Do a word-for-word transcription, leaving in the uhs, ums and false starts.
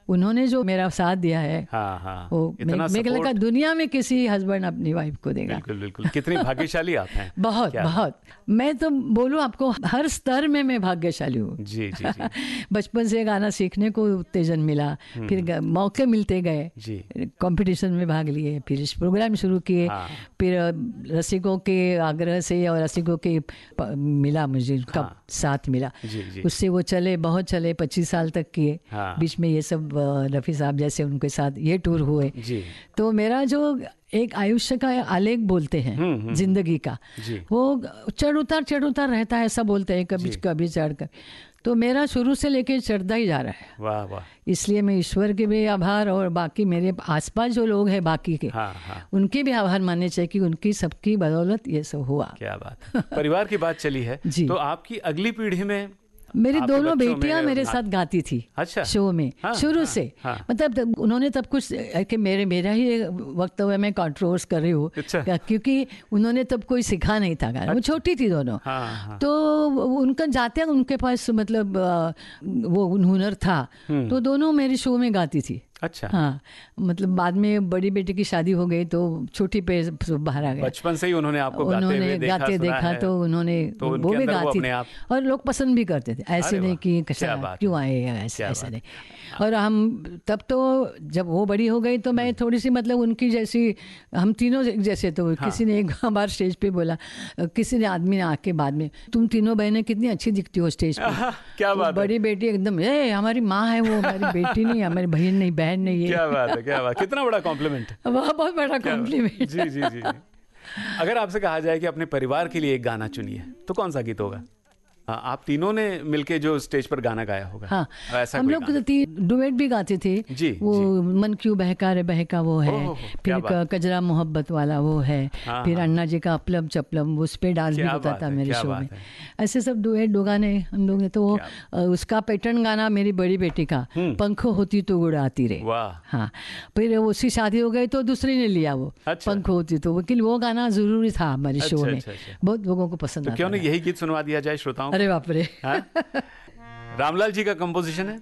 उन्होंने जो मेरा साथ दिया है, हाँ हाँ, वो मेरे लगा दुनिया में किसी हस्बैंड अपनी वाइफ को देगा। बिल्कुल बिल्कुल, कितनी भाग्यशाली आप हैं। बहुत बहुत, मैं तो बोलूँ आपको हर स्तर में मैं भाग्यशाली हूँ। जी जी जी। बचपन से गाना सीखने को उत्तेजन मिला, फिर मौके मिलते गए, कंपटीशन में भाग लिए, फिर इस प्रोग्राम शुरू किए, हाँ। फिर रसिकों के आग्रह से और रसिकों के मिला मुझे कब हाँ। साथ मिला, जी, जी। उससे वो चले, बहुत चले, पच्चीस साल तक किए, हाँ। बीच में ये सब रफ़ी साहब जैसे उनके साथ ये टूर हुए, तो मेरा जो एक आयुष्य का आलेख बोलते हैं जिंदगी का, वो चढ़ उतार चढ़ उतार रहता है, ऐसा बोलते हैं, कभी कभी चढ़ कर, तो मेरा शुरू से लेके चढ़ता ही जा रहा है। वाह वाह। इसलिए मैं ईश्वर के भी आभार और बाकी मेरे आसपास जो लोग हैं बाकी के, हाँ, हाँ। उनके भी आभार मानने चाहिए कि उनकी सबकी बदौलत ये सब हुआ। क्या बात। परिवार की बात चली है, तो आपकी अगली पीढ़ी में मेरी दोनों बेटियां मेरे साथ गाती थी, अच्छा, शो में, हाँ, शुरू हाँ, से हाँ, मतलब तब उन्होंने तब कुछ कि मेरे मेरा ही वक्त हुआ, मैं कंट्रोवर्स कर रही हूँ, अच्छा, क्योंकि उन्होंने तब कोई सिखा नहीं था गाना, अच्छा, वो छोटी थी दोनों, हाँ, हाँ, तो उनका जाते उनके पास मतलब वो हुनर था, तो दोनों मेरे शो में गाती थी। अच्छा, हाँ, मतलब बाद में बड़ी बेटी की शादी हो गई तो छोटी पे बाहर आ गए। बचपन से ही उन्होंने आपको गाते उन्होंने हुए देखा, गाते देखा तो उन्होंने तो वो भी गाती थी और लोग पसंद भी करते थे, ऐसे नहीं कि क्यों आए ऐसे ऐसे नहीं। और हम तब तो जब वो बड़ी हो गई तो मैं थोड़ी सी मतलब उनकी जैसी, हम तीनों जैसे, तो हाँ। किसी ने एक बार स्टेज पे बोला, किसी ने आदमी ने आके बाद में, तुम तीनों बहनें कितनी अच्छी दिखती हो स्टेज पे। क्या तो बात बड़ी है? बेटी एकदम, ए हमारी माँ है वो, हमारी बेटी नहीं, हमारी बहन नहीं, बहन नहीं है। क्या बात है, क्या बात, कितना बड़ा कॉम्प्लीमेंट। वाह, बहुत बड़ा कॉम्प्लीमेंट। जी जी जी। अगर आपसे कहा जाए कि अपने परिवार के लिए एक गाना चुनिए तो कौन सा गीत होगा? आप तीनों ने मिलके जो स्टेज पर गाना गाया होगा। हाँ, ऐसा हम लोग डुएट भी गाते थे जी, वो जी। मन क्यों बहका रे बहका वो है, ओ, फिर कजरा मोहब्बत वाला वो है, हाँ, फिर हाँ। अन्ना जी का अपलम चपलम, उस पे डांस भी होता था मेरे शो में। ऐसे सब डुएट दो गाने हम लोग ने, तो उसका पैटर्न गाना मेरी बड़ी बेटी का, पंखो होती तो उड़ाती रे, हाँ, फिर उसकी शादी हो गई तो दूसरी ने लिया वो, पंखो होती तो, लेकिन वो गाना जरूरी था हमारे शो में, बहुत लोगों को पसंद आता। क्यों नहीं यही गीत सुनवा दिया जाए श्रोताओं? अरे बाप रे। रामलाल जी का कंपोजिशन है,